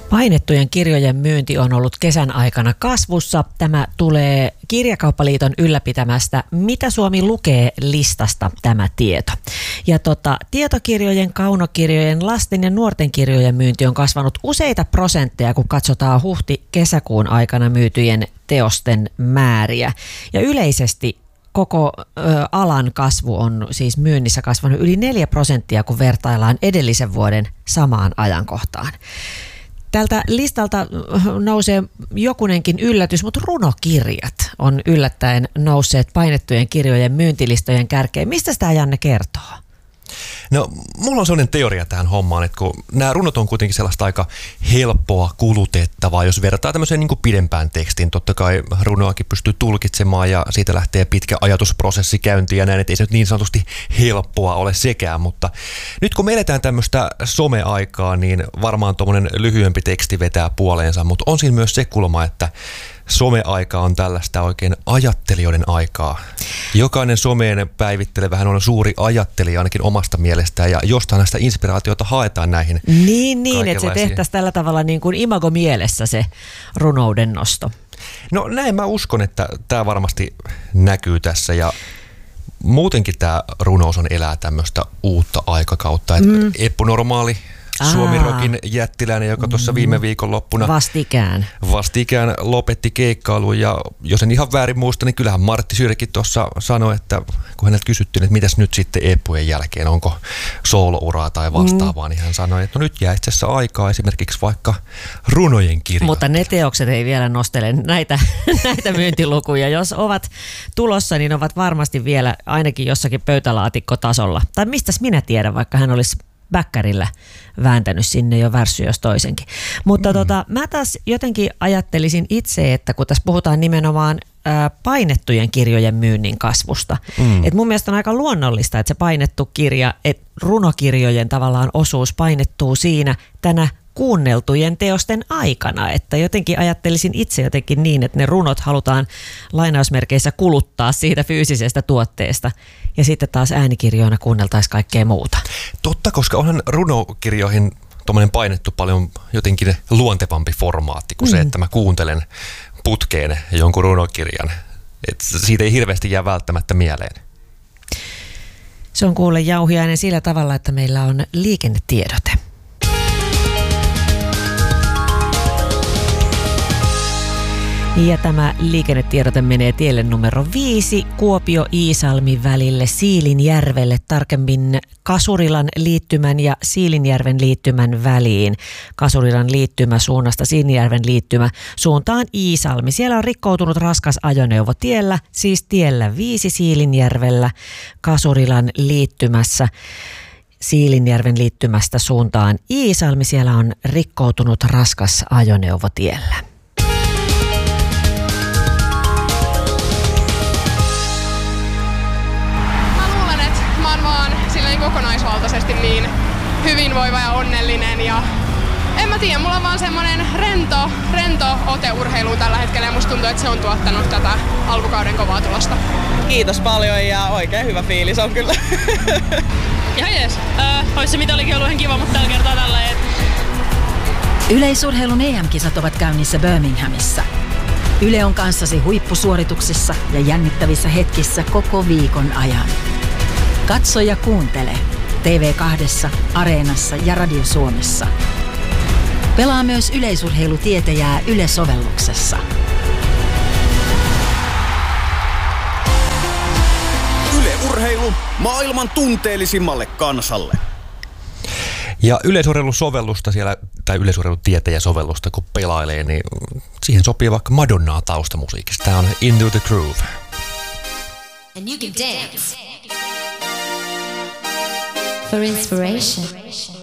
Painettujen kirjojen myynti on ollut kesän aikana kasvussa. Tämä tulee Kirjakauppaliiton ylläpitämästä Mitä Suomi lukee -listasta tämä tieto. Ja tietokirjojen, kaunokirjojen, lasten ja nuorten kirjojen myynti on kasvanut useita prosentteja, kun katsotaan huhti-kesäkuun aikana myytyjen teosten määriä. Ja yleisesti koko alan kasvu on siis myynnissä kasvanut yli 4%, kun vertaillaan edellisen vuoden samaan ajankohtaan. Tältä listalta nousee jokunenkin yllätys, mutta runokirjat on yllättäen nousseet painettujen kirjojen myyntilistojen kärkeen. Mistä sitä, Janne, kertoo? No, mulla on sellainen teoria tähän hommaan, että kun nämä runot on kuitenkin sellaista aika helppoa kulutettavaa, jos vertaa tämmöiseen niin kuin pidempään tekstiin. Totta kai runoakin pystyy tulkitsemaan ja siitä lähtee pitkä ajatusprosessi käyntiin ja näin, että ei se nyt niin sanotusti helppoa ole sekään. Mutta nyt kun me eletään tämmöistä someaikaa, niin varmaan tuommoinen lyhyempi teksti vetää puoleensa, mutta on siinä myös se kulma, että someaika on tällaista oikein ajattelijoiden aikaa. Jokainen someen päivittelevähän on suuri ajattelija ainakin omasta mielestään ja jostain näistä inspiraatiota haetaan näihin. Niin, että se tehtäisiin tällä tavalla niin kuin imago mielessä se runouden nosto. No näin mä uskon, että tämä varmasti näkyy tässä ja muutenkin tämä runous on elää tämmöistä uutta aikakautta. Eppu Normaali, Suomi-rokin jättiläinen, joka tuossa viime viikonloppuna vastikään lopetti keikkailun ja jos en ihan väärin muista, niin kyllähän Martti Syrjäkin tuossa sanoi, että kun häneltä kysyttiin, että mitäs nyt sitten Eppujen jälkeen, onko soolouraa tai vastaavaa, niin hän sanoi, että no nyt jää itse asiassa aikaa esimerkiksi vaikka runojen kirjoittaa. Mutta ne teokset ei vielä nostele näitä myyntilukuja. Jos ovat tulossa, niin ovat varmasti vielä ainakin jossakin pöytälaatikkotasolla. Tai mistäs minä tiedän, vaikka hän olisi bäkkärillä vääntänyt sinne jo värssy jos toisenkin. Mutta mä taas jotenkin ajattelisin itse, että kun tässä puhutaan nimenomaan painettujen kirjojen myynnin kasvusta, että mun mielestä on aika luonnollista, että se painettu kirja, että runokirjojen tavallaan osuus painettuu siinä tänä kuunneltujen teosten aikana, että jotenkin ajattelisin itse jotenkin niin, että ne runot halutaan lainausmerkeissä kuluttaa siitä fyysisestä tuotteesta ja sitten taas äänikirjoina kuunneltaisiin kaikkea muuta. Totta, koska onhan runokirjoihin tuommoinen painettu paljon jotenkin luontevampi formaatti kuin se, että mä kuuntelen putkeen jonkun runokirjan. Et siitä ei hirveästi jää välttämättä mieleen. Se on kuule jauhiainen sillä tavalla, että meillä on liikennetiedote. Ja tämä liikennetiedote menee tielle numero 5 Kuopio-Iisalmi välille Siilinjärvelle, tarkemmin Kasurilan liittymän ja Siilinjärven liittymän väliin. Kasurilan liittymä suunnasta Siilinjärven liittymä suuntaan Iisalmi. Siellä on rikkoutunut raskas ajoneuvo tiellä, siis tiellä 5 Siilinjärvellä Kasurilan liittymässä. Siilinjärven liittymästä suuntaan Iisalmi. Siellä on rikkoutunut raskas ajoneuvo tiellä. Kokonaisvaltaisesti niin hyvinvoiva ja onnellinen ja en mä tiedä, mulla on vaan semmonen rento ote urheiluun tällä hetkellä ja musta tuntuu, että se on tuottanut tätä alkukauden kovaa tulosta. Kiitos paljon ja oikein hyvä fiilis on kyllä. Ihan jees. Ois se mitä olikin ollut ihan kiva, mutta tällä kertaa tälleen. Yleisurheilun EM-kisat ovat käynnissä Birminghamissa. Yle on kanssasi huippusuorituksissa ja jännittävissä hetkissä koko viikon ajan. Katso ja kuuntele TV2, Areenassa ja Radio Suomessa. Pelaa myös yleisurheilutietäjää Yle-sovelluksessa. Yle Urheilu maailman tunteellisimmalle kansalle. Ja yleisurheilusovellusta siellä, tai yleisurheilutietäjä-sovellusta kun pelailee, niin siihen sopii vaikka Madonnaa taustamusiikista. Tämä on Into the Groove. And you can dance. For inspiration.